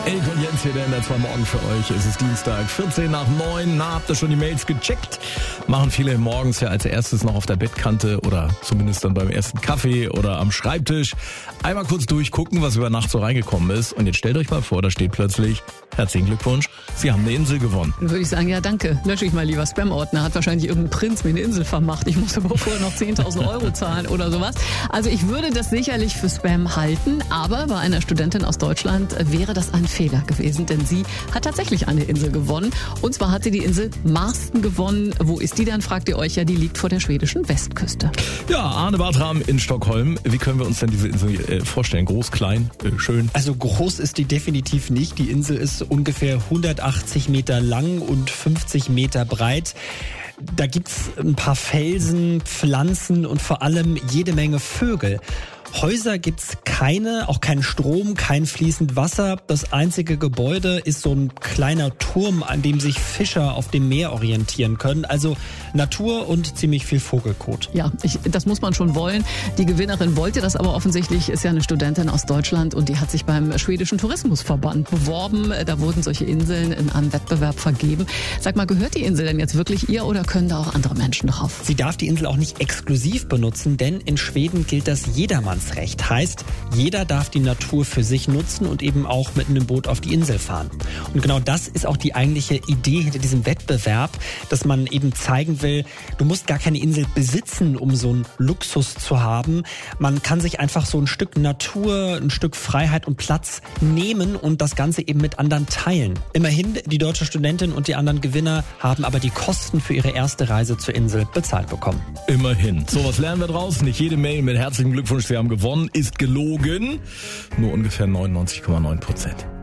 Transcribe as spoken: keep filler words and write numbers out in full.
Elke und Jens hier, der in der zwei Morgen für euch. Es ist Dienstag, vierzehn nach neun. Na, habt ihr schon die Mails gecheckt? Machen viele morgens ja als erstes noch auf der Bettkante oder zumindest dann beim ersten Kaffee oder am Schreibtisch. Einmal kurz durchgucken, was über Nacht so reingekommen ist. Und jetzt stellt euch mal vor, da steht plötzlich: herzlichen Glückwunsch, Sie haben eine Insel gewonnen. Dann würde ich sagen, ja danke, lösche ich mal lieber Spam-Ordner. Hat wahrscheinlich irgendein Prinz mir eine Insel vermacht. Ich muss aber vorher noch zehntausend Euro zahlen oder sowas. Also ich würde das sicherlich für Spam halten, aber bei einer Studentin aus Deutschland wäre das ein Fehler gewesen, denn sie hat tatsächlich eine Insel gewonnen. Und zwar hat sie die Insel Marsten gewonnen. Wo ist die denn, fragt ihr euch ja, die liegt vor der schwedischen Westküste. Ja, Arne Bartram in Stockholm. Wie können wir uns denn diese Insel äh, vorstellen? Groß, klein, äh, schön? Also groß ist die definitiv nicht. Die Insel ist ungefähr hundertachtzig Meter lang und fünfzig Meter breit. Da gibt's ein paar Felsen, Pflanzen und vor allem jede Menge Vögel. Häuser gibt's keine, auch kein Strom, kein fließend Wasser. Das einzige Gebäude ist so ein kleiner Turm, an dem sich Fischer auf dem Meer orientieren können. Also Natur und ziemlich viel Vogelkot. Ja, ich, das muss man schon wollen. Die Gewinnerin wollte das aber offensichtlich, ist ja eine Studentin aus Deutschland und die hat sich beim schwedischen Tourismusverband beworben. Da wurden solche Inseln in einem Wettbewerb vergeben. Sag mal, gehört die Insel denn jetzt wirklich ihr oder können da auch andere Menschen drauf? Sie darf die Insel auch nicht exklusiv benutzen, denn in Schweden gilt das Jedermanns Recht. Heißt, jeder darf die Natur für sich nutzen und eben auch mit einem Boot auf die Insel fahren. Und genau das ist auch die eigentliche Idee hinter diesem Wettbewerb, dass man eben zeigen will, du musst gar keine Insel besitzen, um so einen Luxus zu haben. Man kann sich einfach so ein Stück Natur, ein Stück Freiheit und Platz nehmen und das Ganze eben mit anderen teilen. Immerhin, die deutsche Studentin und die anderen Gewinner haben aber die Kosten für ihre erste Reise zur Insel bezahlt bekommen. Immerhin. So, was lernen wir draus? Nicht jede Mail mit herzlichen Glückwunsch, Sie haben gewonnen, ist gelogen. Nur ungefähr neunundneunzig Komma neun Prozent.